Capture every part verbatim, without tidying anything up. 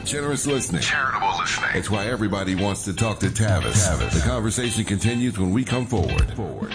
generous listening, charitable listening. It's why everybody wants to talk to Tavis. Tavis. The conversation continues when we come forward. Forward.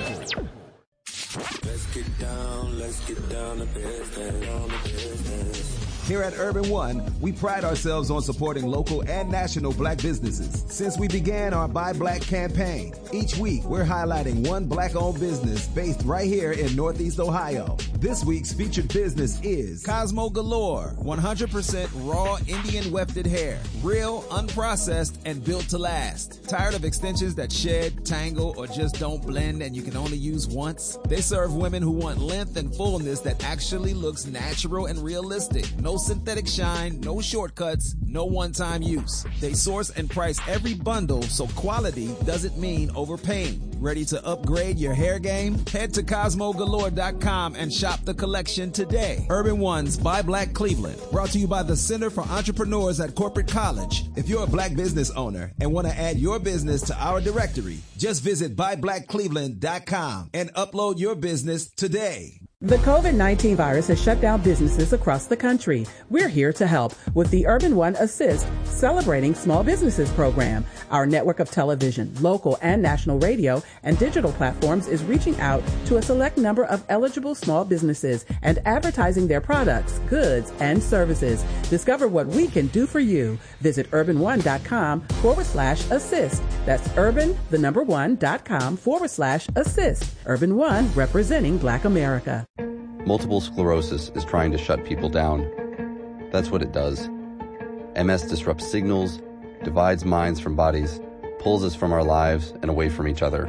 Let's get down, let's get down to business, down to business. Here at Urban One, we pride ourselves on supporting local and national black businesses. Since we began our Buy Black campaign, each week we're highlighting one black-owned business based right here in Northeast Ohio. This week's featured business is Cosmo Galore, one hundred percent raw Indian wefted hair, real, unprocessed, and built to last. Tired of extensions that shed, tangle, or just don't blend and you can only use once? They serve women who want length and fullness that actually looks natural and realistic. No synthetic shine, no shortcuts, no one-time use. They source and price every bundle so quality doesn't mean overpaying. Ready to upgrade your hair game? Head to Cosmo Galore dot com and shop the collection today. Urban One's Buy Black Cleveland, brought to you by the Center for Entrepreneurs at Corporate College. If you're a black business owner and want to add your business to our directory, just visit buy black cleveland dot com and upload your business today. The COVID nineteen virus has shut down businesses across the country. We're here to help with the Urban One Assist Celebrating Small Businesses program. Our network of television, local and national radio, and digital platforms is reaching out to a select number of eligible small businesses and advertising their products, goods, and services. Discover what we can do for you. Visit urban one dot com forward slash assist. That's urban, the number one, dot com forward slash assist. Urban One, representing Black America. Multiple sclerosis is trying to shut people down. That's what it does. M S disrupts signals, divides minds from bodies, pulls us from our lives and away from each other.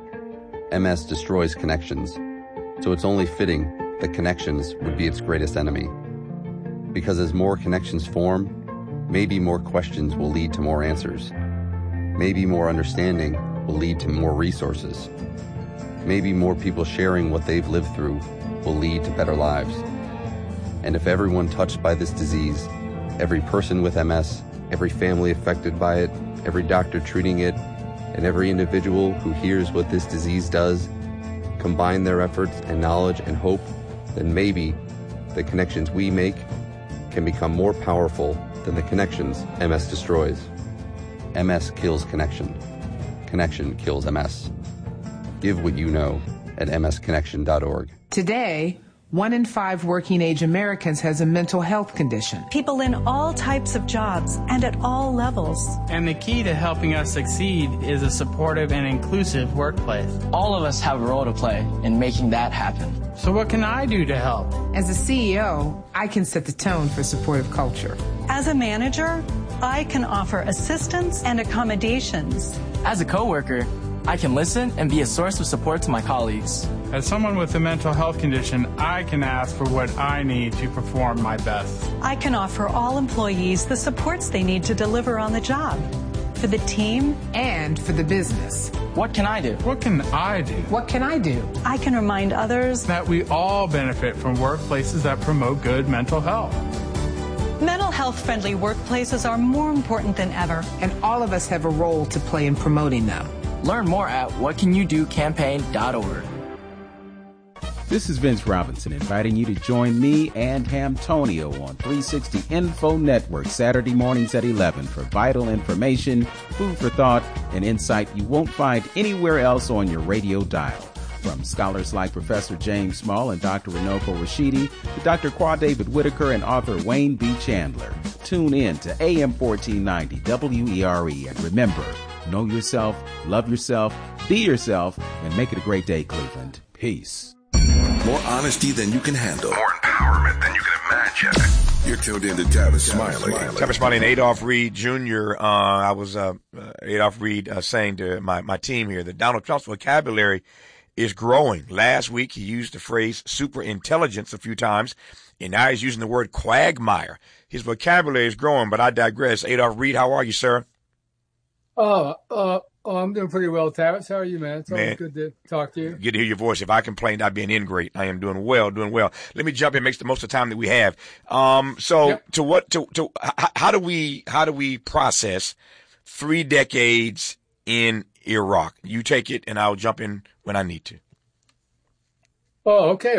M S destroys connections, so it's only fitting that connections would be its greatest enemy. Because as more connections form, maybe more questions will lead to more answers. Maybe more understanding will lead to more resources. Maybe more people sharing what they've lived through will lead to better lives. And if everyone touched by this disease, every person with M S, every family affected by it, every doctor treating it, and every individual who hears what this disease does, combine their efforts and knowledge and hope, then maybe the connections we make can become more powerful than the connections M S destroys. M S kills connection. Connection kills M S. Give what you know at m s connection dot org. Today, one in five working-age Americans has a mental health condition. People in all types of jobs and at all levels. And the key to helping us succeed is a supportive and inclusive workplace. All of us have a role to play in making that happen. So what can I do to help? As a C E O, I can set the tone for supportive culture. As a manager, I can offer assistance and accommodations. As a coworker, I can listen and be a source of support to my colleagues. As someone with a mental health condition, I can ask for what I need to perform my best. I can offer all employees the supports they need to deliver on the job. For the team and for the business. What can I do? What can I do? What can I do? I can remind others that we all benefit from workplaces that promote good mental health. Mental health-friendly workplaces are more important than ever. And all of us have a role to play in promoting them. Learn more at what can you do campaign dot org. This is Vince Robinson inviting you to join me and Hamtonio on three sixty Info Network Saturday mornings at eleven for vital information, food for thought, and insight you won't find anywhere else on your radio dial. From scholars like Professor James Small and Doctor Runoko Rashidi to Doctor Qua David Whitaker and author Wayne B. Chandler. Tune in to A M fourteen ninety W E R E and remember, know yourself, love yourself, be yourself, and make it a great day, Cleveland. Peace. More honesty than you can handle. More empowerment than you can imagine. You're tuned in to Tavis Smiley. Tavis Smiley and Adolph Reed Junior Uh, I was uh, uh, Adolph Reed uh, saying to my, my team here that Donald Trump's vocabulary is growing. Last week he used the phrase super intelligence a few times, and now he's using the word quagmire. His vocabulary is growing, but I digress. Adolph Reed, how are you, sir? Oh, uh, oh, I'm doing pretty well, Tavis. How are you, man? It's always man, good to talk to you. Good to hear your voice. If I complained, I'd be an ingrate. I am doing well, doing well. Let me jump in, makes the most of the time that we have. Um, so yep. to what, to, to, how, how do we, how do we process three decades in Iraq? You take it and I'll jump in when I need to. Oh, okay. Well, I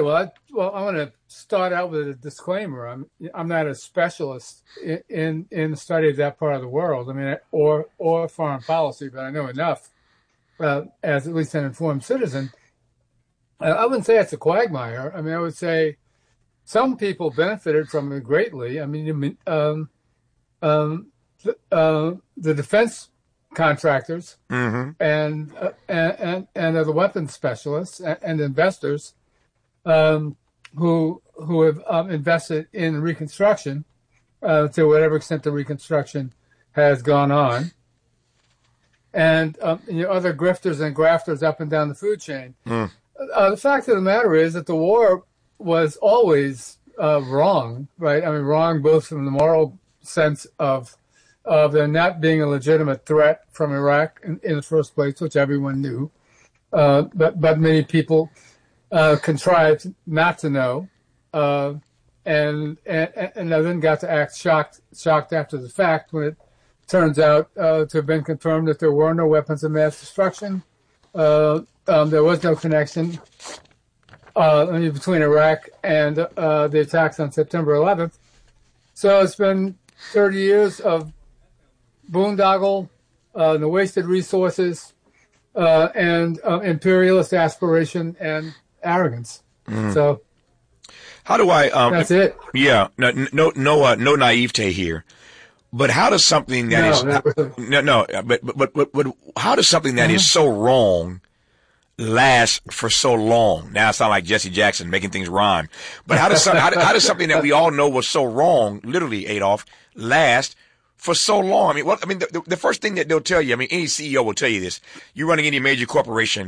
well, I want to start out with a disclaimer. I'm I'm not a specialist in, in in the study of that part of the world. I mean, or or foreign policy, but I know enough uh, as at least an informed citizen. Uh, I wouldn't say it's a quagmire. I mean, I would say some people benefited from it greatly. I mean, um, um, the, uh, the defense contractors mm-hmm. and, uh, and and and the weapons specialists and, and investors. Um, who who have um, invested in reconstruction uh, to whatever extent the reconstruction has gone on, and um, you know, other grifters and grafters up and down the food chain. Mm. Uh, the fact of the matter is that the war was always uh, wrong, right? I mean, wrong both from the moral sense of of there not being a legitimate threat from Iraq in, in the first place, which everyone knew, uh, but but many people. Uh, contrived not to know, uh, and, and and then got to act shocked shocked after the fact when it turns out uh, to have been confirmed that there were no weapons of mass destruction. Uh, um, there was no connection uh, between Iraq and uh, the attacks on September eleventh. So it's been thirty years of boondoggle, uh, the wasted resources, uh, and uh, imperialist aspiration and arrogance. Mm. So, how do I? Um, that's it. Yeah, no, no, no, uh, no naivete here. But how does something that no, is not really. no, no, but but but but how does something that uh-huh. is so wrong last for so long? Now I sound like Jesse Jackson making things rhyme. But how does some, how, how does something that we all know was so wrong, literally Adolf, last for so long? I mean, what I mean, the, the first thing that they'll tell you, I mean, any C E O will tell you this. You're running any major corporation.